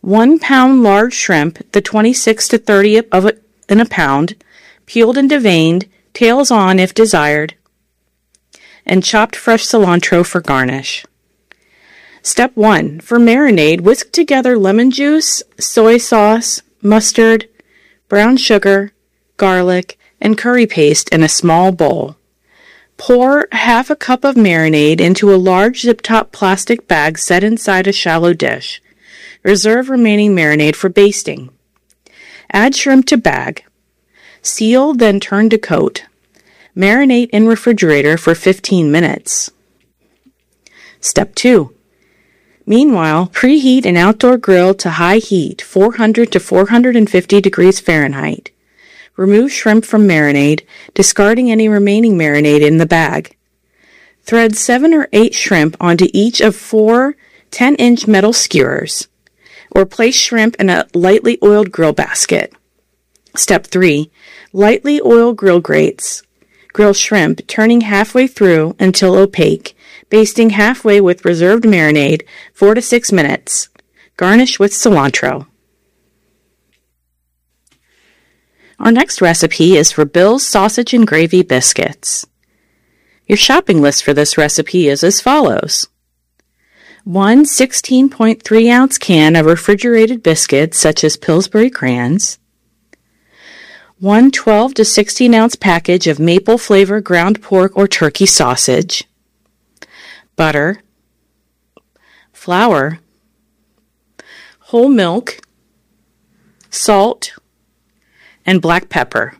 1 pound large shrimp, the 26 to 30 in a pound, peeled and deveined, tails on if desired, and chopped fresh cilantro for garnish. Step 1. For marinade, whisk together lemon juice, soy sauce, mustard, brown sugar, garlic, and curry paste in a small bowl. Pour half a cup of marinade into a large zip-top plastic bag set inside a shallow dish. Reserve remaining marinade for basting. Add shrimp to bag. Seal, then turn to coat. Marinate in refrigerator for 15 minutes. Step 2. Meanwhile, preheat an outdoor grill to high heat, 400 to 450 degrees Fahrenheit. Remove shrimp from marinade, discarding any remaining marinade in the bag. Thread 7 or 8 shrimp onto each of 4 10-inch metal skewers, or place shrimp in a lightly oiled grill basket. Step 3. Lightly oil grill grates. Grill shrimp, turning halfway through until opaque, basting halfway with reserved marinade, 4 to 6 minutes. Garnish with cilantro. Our next recipe is for Bill's Sausage and Gravy Biscuits. Your shopping list for this recipe is as follows. 1 16.3-ounce can of refrigerated biscuits such as Pillsbury Crayons. 1 12 to 16-ounce package of maple flavor ground pork or turkey sausage. Butter. Flour. Whole milk. Salt. And black pepper.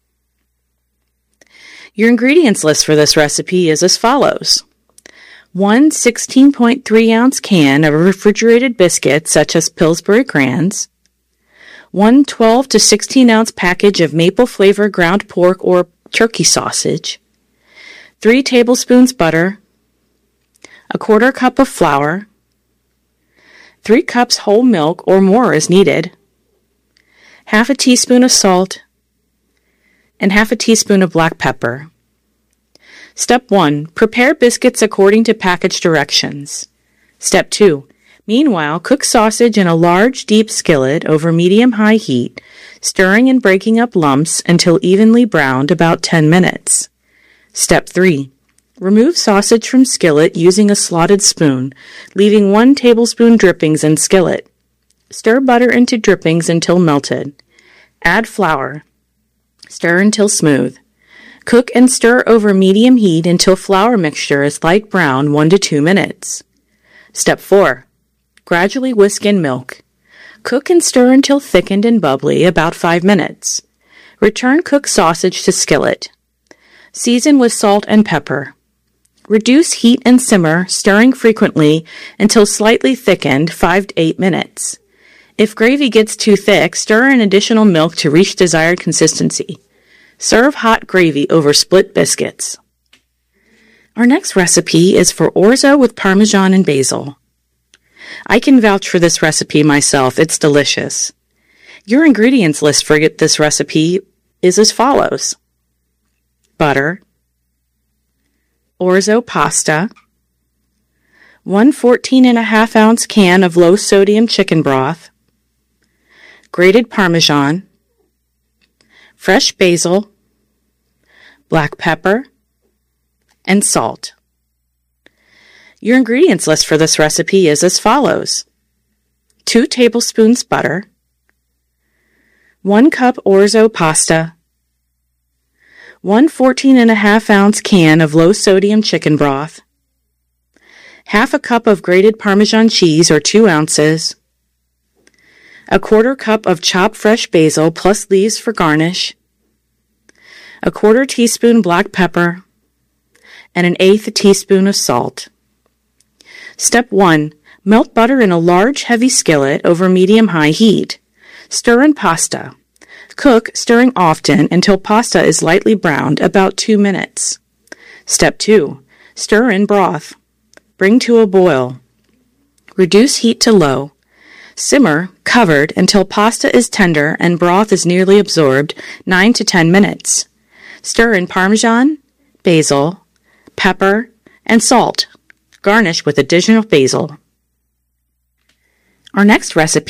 Your ingredients list for this recipe is as follows. 1 16.3-ounce can of refrigerated biscuits such as Pillsbury Crayons. 1 12 to 16-ounce package of maple flavor ground pork or turkey sausage. 3 tablespoons butter. 1/4 cup of flour. 3 cups whole milk or more as needed. 1/2 teaspoon of salt, and 1/2 teaspoon of black pepper. Step 1. Prepare biscuits according to package directions. Step 2. Meanwhile, cook sausage in a large, deep skillet over medium-high heat, stirring and breaking up lumps until evenly browned about 10 minutes. Step 3. Remove sausage from skillet using a slotted spoon, leaving 1 tablespoon drippings in skillet. Stir butter into drippings until melted. Add flour. Stir until smooth. Cook and stir over medium heat until flour mixture is light brown 1 to 2 minutes. Step 4. Gradually whisk in milk. Cook and stir until thickened and bubbly about 5 minutes. Return cooked sausage to skillet. Season with salt and pepper. Reduce heat and simmer, stirring frequently until slightly thickened 5 to 8 minutes. If gravy gets too thick, stir in additional milk to reach desired consistency. Serve hot gravy over split biscuits. Our next recipe is for orzo with Parmesan and basil. I can vouch for this recipe myself. It's delicious. Your ingredients list for this recipe is as follows. Butter. Orzo pasta. 1 14.5-ounce can of low-sodium chicken broth. Grated Parmesan, fresh basil, black pepper, and salt. Your ingredients list for this recipe is as follows. 2 tablespoons butter, 1 cup orzo pasta, 1 14.5-ounce can of low-sodium chicken broth, 1/2 cup of grated Parmesan cheese or 2 ounces, 1/4 cup of chopped fresh basil plus leaves for garnish, 1/4 teaspoon black pepper, and 1/8 teaspoon of salt. Step 1. Melt butter in a large heavy skillet over medium-high heat. Stir in pasta. Cook, stirring often until pasta is lightly browned, about 2 minutes. Step 2. Stir in broth. Bring to a boil. Reduce heat to low. Simmer, covered, until pasta is tender and broth is nearly absorbed, 9 to 10 minutes. Stir in Parmesan, basil, pepper, and salt. Garnish with additional basil. Our next recipe